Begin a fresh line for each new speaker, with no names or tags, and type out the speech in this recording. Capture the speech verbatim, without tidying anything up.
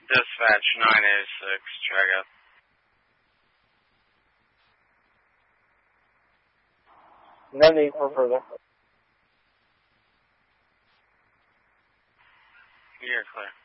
Dispatch nine eighty-six, check out.
No need for further.
You're clear.